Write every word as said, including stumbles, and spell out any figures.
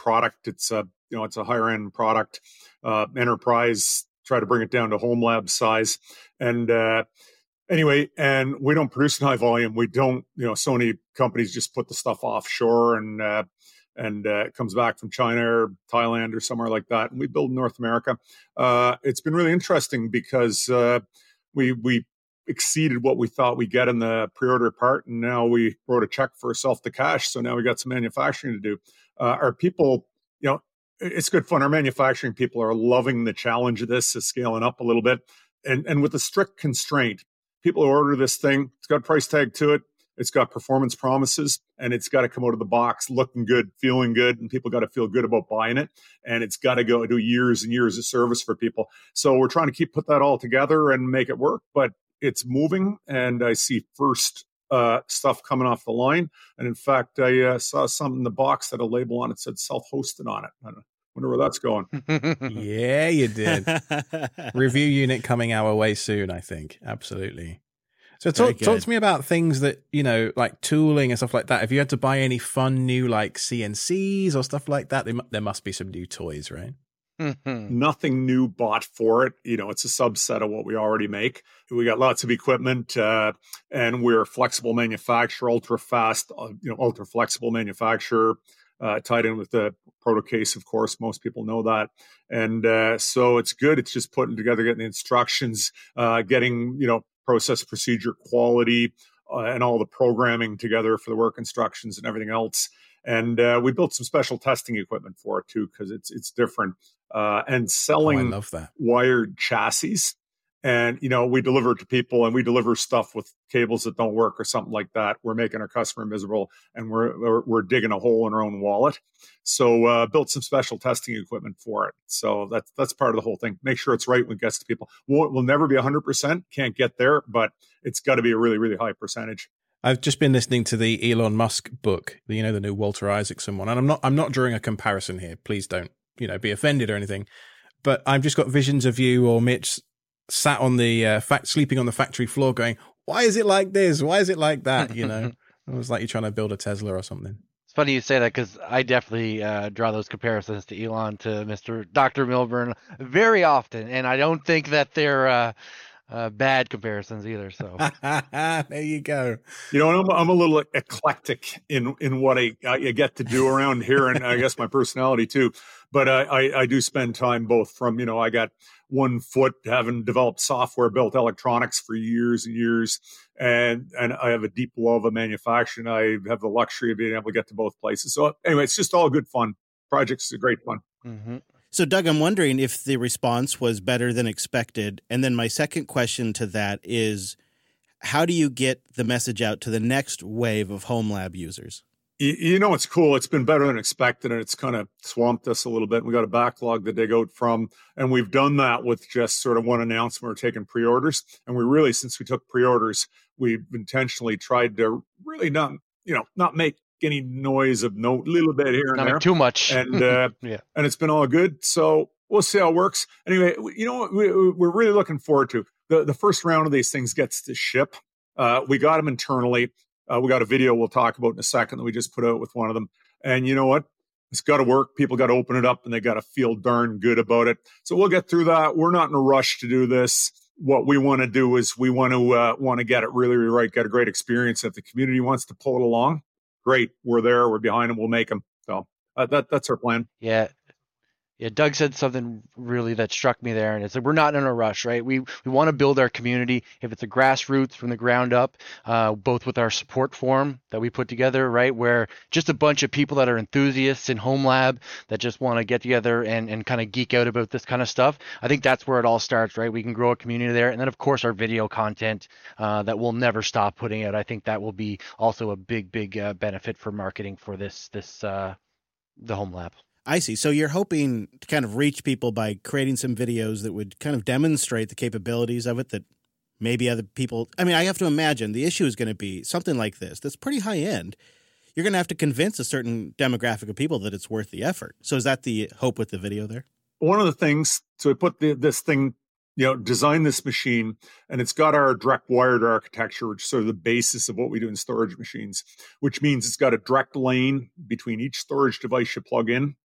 product. It's a, you know, it's a higher end product. Uh, enterprise, try to bring it down to home lab size. And uh, anyway, and we don't produce in high volume. We don't, you know, so many companies just put the stuff offshore and, uh, and uh, it comes back from China or Thailand or somewhere like that. And we build in North America. Uh, it's been really interesting because uh, we, we, exceeded what we thought we'd get in the pre-order part. And now we wrote a check for ourselves to cash. So now we got some manufacturing to do. Uh, our people, you know, it's good fun. Our manufacturing people are loving the challenge of this, is scaling up a little bit. And, and with a strict constraint, people who order this thing, it's got a price tag to it. It's got performance promises, and it's got to come out of the box looking good, feeling good, and people got to feel good about buying it. And it's got to go do years and years of service for people. So we're trying to keep put that all together and make it work. But it's moving, and I see first uh, stuff coming off the line. And in fact, I uh, saw something in the box that a label on it said self-hosted on it. I wonder where that's going. Yeah, you did. Review unit coming our way soon, I think. Absolutely. So talk, talk to me about things that, you know, like tooling and stuff like that. If you had to buy any fun new like C N Cs or stuff like that, there must be some new toys, right? Nothing new bought for it. You know, it's a subset of what we already make. We got lots of equipment, uh, and we're a flexible manufacturer, ultra fast, uh, you know, ultra flexible manufacturer, uh, tied in with the Protocase, of course. Most people know that. And uh, so it's good. It's just putting together, getting the instructions, uh, getting, you know, process, procedure, quality, uh, and all the programming together for the work instructions and everything else. And uh, we built some special testing equipment for it too, because it's it's different. Uh, and selling oh, I love that. wired chassis, and you know, we deliver it to people, and we deliver stuff with cables that don't work or something like that. We're making our customer miserable, and we're we're, we're digging a hole in our own wallet. So uh, built some special testing equipment for it. So that's that's part of the whole thing. Make sure it's right when it gets to people. We'll, we'll never be one hundred percent. Can't get there, but it's got to be a really really high percentage. I've just been listening to the Elon Musk book, you know, the new Walter Isaacson one, and I'm not I'm not drawing a comparison here. Please don't, you know, be offended or anything. But I've just got visions of you or Mitch sat on the uh, fact sleeping on the factory floor, going, "Why is it like this? Why is it like that?" You know, it was like you're trying to build a Tesla or something. It's funny you say that, because I definitely uh, draw those comparisons to Elon, to Mister Doctor Milburn very often, and I don't think that they're uh, uh, bad comparisons either. So there you go. You know, I'm, I'm a little eclectic in in what I, I get to do around here, and I guess my personality too. But I, I, I do spend time both from, you know, I got one foot having developed software, built electronics for years and years, and and I have a deep love of manufacturing. I have the luxury of being able to get to both places. So anyway, it's just all good fun. Projects are great fun. Mm-hmm. So, Doug, I'm wondering if the response was better than expected. And then my second question to that is, how do you get the message out to the next wave of home lab users? You, you know, it's cool. It's been better than expected, and it's kind of swamped us a little bit. We got a backlog to dig out from, and we've done that with just sort of one announcement. We're taking pre-orders, and we really, since we took pre-orders, we've intentionally tried to really not, you know, not make any noise of no little bit here and Not there. make too much. And uh, yeah. and it's been all good. So we'll see how it works. Anyway, you know what we, we're really looking forward to? The, the first round of these things gets to ship. Uh, we got them internally. Uh, we got a video we'll talk about in a second that we just put out with one of them. And you know what? It's got to work. People got to open it up, and they got to feel darn good about it. So we'll get through that. We're not in a rush to do this. What we want to do is we want to uh, want to get it really, really right, get a great experience. If the community wants to pull it along, great. We're there. We're behind them. We'll make them. So uh, that that's our plan. Yeah. Yeah, Doug said something really that struck me there, and it's like we're not in a rush, right? We we want to build our community. If it's a grassroots from the ground up, uh, both with our support forum that we put together, right, where just a bunch of people that are enthusiasts in home lab that just want to get together and, and kind of geek out about this kind of stuff. I think that's where it all starts, right? We can grow a community there, and then of course our video content uh, that we'll never stop putting out. I think that will be also a big, big uh, benefit for marketing for this this uh, the home lab. I see. So you're hoping to kind of reach people by creating some videos that would kind of demonstrate the capabilities of it that maybe other people – I mean, I have to imagine the issue is going to be something like this that's pretty high end. You're going to have to convince a certain demographic of people that it's worth the effort. So is that the hope with the video there? One of the things – so we put the, this thing – you know, design this machine, and it's got our direct wired architecture, which is sort of the basis of what we do in storage machines, which means it's got a direct lane between each storage device you plug in